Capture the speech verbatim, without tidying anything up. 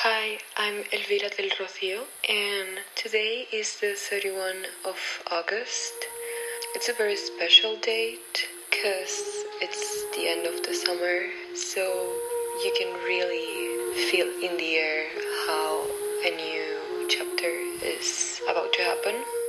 Hi, I'm Elvira del Rocio, and today is the thirty-first of August. It's a very special date because it's the end of the summer, so you can really feel in the air how a new chapter is about to happen.